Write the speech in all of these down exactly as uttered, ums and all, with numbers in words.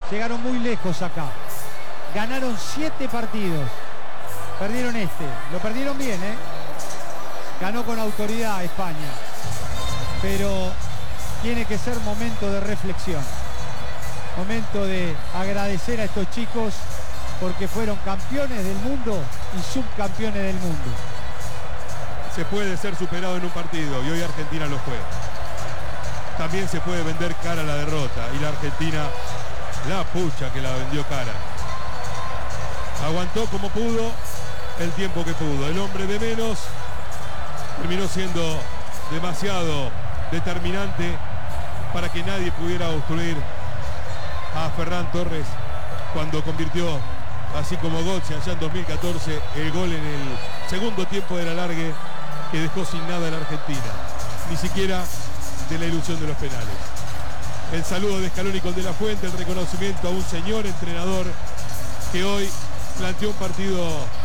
Llegaron muy lejos acá. Ganaron siete partidos. Perdieron este. Lo perdieron bien, ¿eh? Ganó con autoridad España. Pero tiene que ser momento de reflexión. Momento de agradecer a estos chicos porque fueron campeones del mundo y subcampeones del mundo. Se puede ser superado en un partido y hoy Argentina lo fue. También se puede vender cara a la derrota y la Argentina, la pucha que la vendió cara. Aguantó como pudo el tiempo que pudo. El hombre de menos terminó siendo demasiado determinante para que nadie pudiera obstruir a Ferran Torres cuando convirtió, así como Götze allá en dos mil catorce, el gol en el segundo tiempo del alargue que dejó sin nada a la Argentina, ni siquiera de la ilusión de los penales. El saludo de Scaloni con De La Fuente, el reconocimiento a un señor entrenador que hoy planteó un partido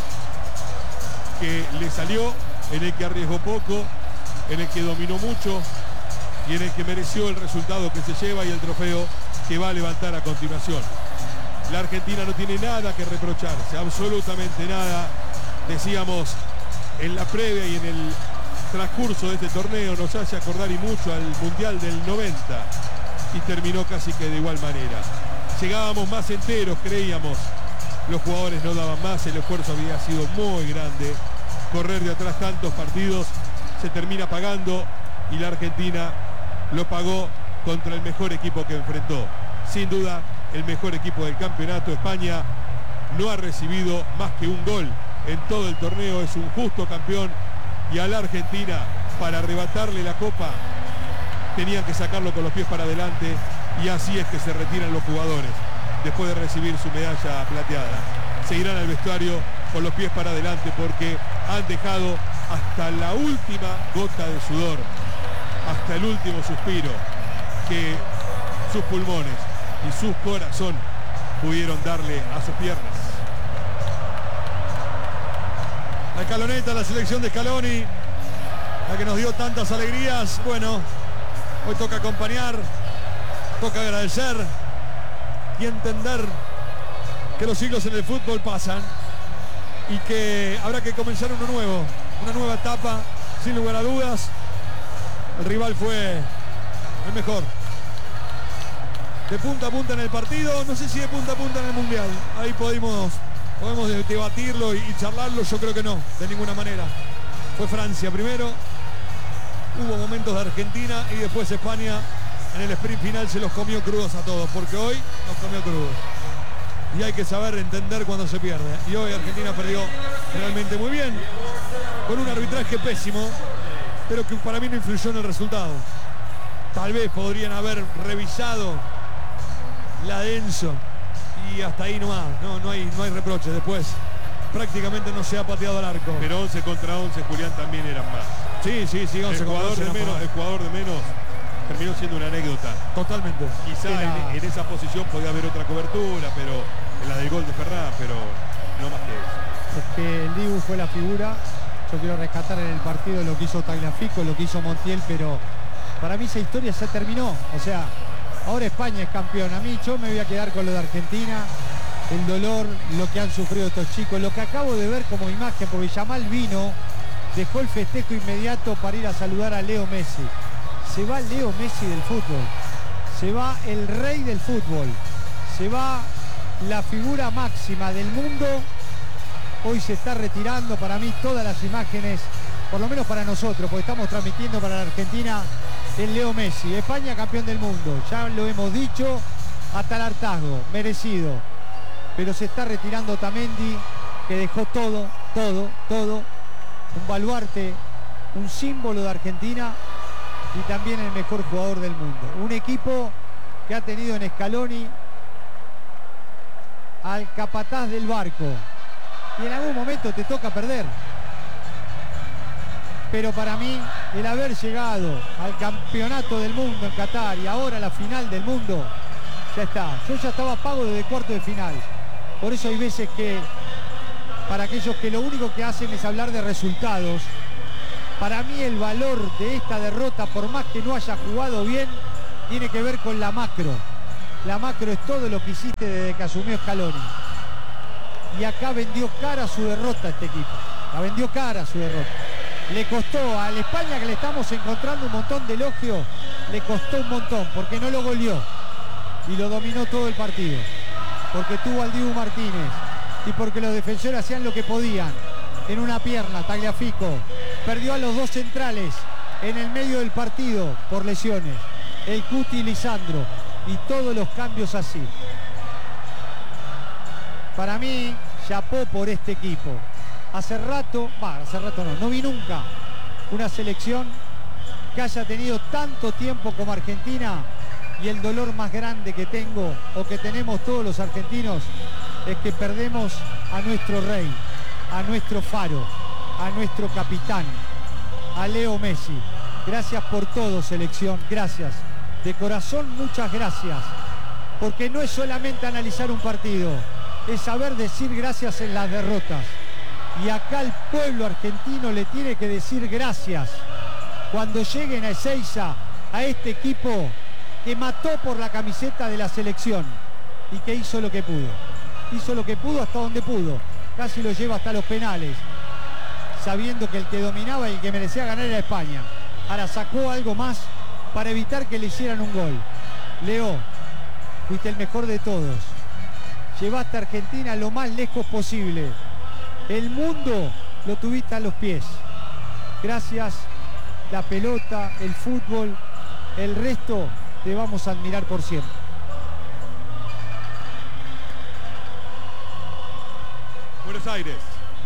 que le salió, en el que arriesgó poco, en el que dominó mucho y en el que mereció el resultado que se lleva y el trofeo que va a levantar a continuación. La Argentina no tiene nada que reprocharse, absolutamente nada. Decíamos en la previa y en el transcurso de este torneo nos hace acordar y mucho al Mundial del noventa y terminó casi que de igual manera. Llegábamos más enteros, creíamos. Los jugadores no daban más, el esfuerzo había sido muy grande. Correr de atrás tantos partidos se termina pagando y la Argentina lo pagó contra el mejor equipo que enfrentó. Sin duda, el mejor equipo del campeonato. España no ha recibido más que un gol en todo el torneo, es un justo campeón y a la Argentina, para arrebatarle la copa, tenían que sacarlo con los pies para adelante y así es que se retiran los jugadores después de recibir su medalla plateada. Se irán al vestuario con los pies para adelante porque han dejado hasta la última gota de sudor, hasta el último suspiro que sus pulmones y su corazón pudieron darle a sus piernas. La escaloneta, la selección de Scaloni, la que nos dio tantas alegrías. Bueno, hoy toca acompañar, toca agradecer y entender que los siglos en el fútbol pasan y que habrá que comenzar uno nuevo, una nueva etapa, sin lugar a dudas. El rival fue el mejor. De punta a punta en el partido, no sé si de punta a punta en el Mundial. Ahí podemos, podemos debatirlo y, y charlarlo, yo creo que no, de ninguna manera. Fue Francia primero, hubo momentos de Argentina y después España en el sprint final se los comió crudos a todos, porque hoy nos comió crudos. Y hay que saber entender cuando se pierde. Y hoy Argentina perdió realmente muy bien, con un arbitraje pésimo, pero que para mí no influyó en el resultado. Tal vez podrían haber revisado la de Enzo y hasta ahí nomás, no, no hay, no hay reproches. Después prácticamente no se ha pateado al arco. Pero once contra once, Julián, también eran más. Sí, sí, sí, once el contra jugador once. de menos, el jugador de menos terminó siendo una anécdota. Totalmente. Quizá Era... en, en esa posición podía haber otra cobertura, pero en la del gol de Ferran, pero no más que eso. Es que el Dibu fue la figura. Yo quiero rescatar en el partido lo que hizo Tagliafico, lo que hizo Montiel, pero para mí esa historia se terminó. O sea, ahora España es campeón. A mí yo me voy a quedar con lo de Argentina, el dolor, lo que han sufrido estos chicos, lo que acabo de ver como imagen, porque Yamal vino, dejó el festejo inmediato para ir a saludar a Leo Messi. Se va Leo Messi del fútbol, se va el rey del fútbol, se va la figura máxima del mundo. Hoy se está retirando. Para mí todas las imágenes, por lo menos para nosotros, porque estamos transmitiendo para la Argentina, el Leo Messi, España campeón del mundo, ya lo hemos dicho hasta el hartazgo, merecido, pero se está retirando Otamendi, que dejó todo, todo, todo, un baluarte, un símbolo de Argentina y también el mejor jugador del mundo. Un equipo que ha tenido en Scaloni al capataz del barco y en algún momento te toca perder. Pero para mí, el haber llegado al campeonato del mundo en Qatar y ahora a la final del mundo, ya está. Yo ya estaba pago desde cuarto de final. Por eso hay veces que, para aquellos que lo único que hacen es hablar de resultados, para mí el valor de esta derrota, por más que no haya jugado bien, tiene que ver con la macro. La macro es todo lo que hiciste desde que asumió Scaloni. Y acá vendió cara su derrota este equipo. La vendió cara su derrota. Le costó a la España, que le estamos encontrando un montón de elogios, le costó un montón, porque no lo goleó. Y lo dominó todo el partido. Porque tuvo al Dibu Martínez. Y porque los defensores hacían lo que podían. En una pierna, Tagliafico. Perdió a los dos centrales en el medio del partido por lesiones. El Cuti y Lisandro. Y todos los cambios así. Para mí, chapó por este equipo. Hace rato, bah, hace rato no, no vi nunca una selección que haya tenido tanto tiempo como Argentina, y el dolor más grande que tengo, o que tenemos todos los argentinos, es que perdemos a nuestro rey, a nuestro faro, a nuestro capitán, a Leo Messi. Gracias por todo, selección, gracias. De corazón, muchas gracias. Porque no es solamente analizar un partido, es saber decir gracias en las derrotas. Y acá el pueblo argentino le tiene que decir gracias cuando lleguen a Ezeiza, a este equipo que mató por la camiseta de la selección y que hizo lo que pudo. Hizo lo que pudo hasta donde pudo. Casi lo lleva hasta los penales, sabiendo que el que dominaba y el que merecía ganar era España. Ahora sacó algo más para evitar que le hicieran un gol. Leo, fuiste el mejor de todos. Llevaste a Argentina lo más lejos posible. El mundo lo tuviste a los pies. Gracias, la pelota, el fútbol, el resto te vamos a admirar por siempre. Buenos Aires.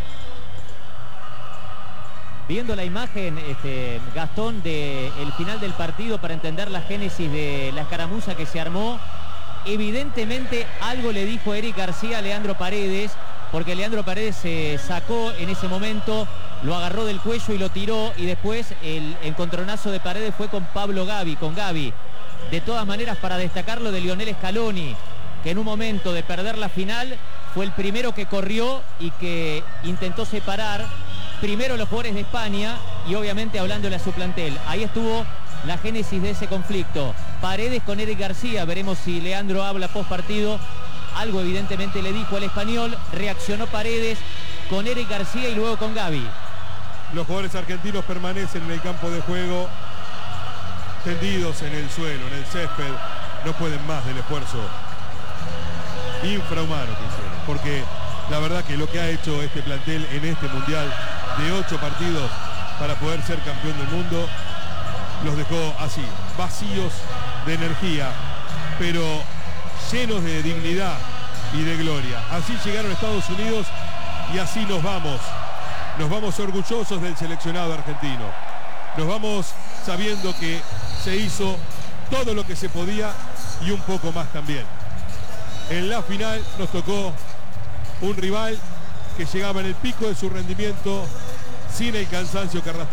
Viendo la imagen, este, Gastón, del final del partido, para entender la génesis de la escaramuza que se armó, evidentemente algo le dijo Eric García a Leandro Paredes, porque Leandro Paredes se sacó en ese momento, lo agarró del cuello y lo tiró, y después el encontronazo de Paredes fue con Pablo Gavi, con Gavi. De todas maneras, para destacarlo de Lionel Scaloni, que en un momento de perder la final fue el primero que corrió y que intentó separar primero los jugadores de España y obviamente hablándole a su plantel. Ahí estuvo la génesis de ese conflicto. Paredes con Eric García, veremos si Leandro habla post partido. Algo evidentemente le dijo al español, reaccionó Paredes con Eric García y luego con Gavi. Los jugadores argentinos permanecen en el campo de juego, tendidos en el suelo, en el césped. No pueden más del esfuerzo infrahumano que hicieron, porque la verdad que lo que ha hecho este plantel en este mundial de ocho partidos para poder ser campeón del mundo, los dejó así, vacíos de energía, pero llenos de dignidad y de gloria. Así llegaron a Estados Unidos y así nos vamos. Nos vamos orgullosos del seleccionado argentino. Nos vamos sabiendo que se hizo todo lo que se podía y un poco más también. En la final nos tocó un rival que llegaba en el pico de su rendimiento sin el cansancio que arrastraba.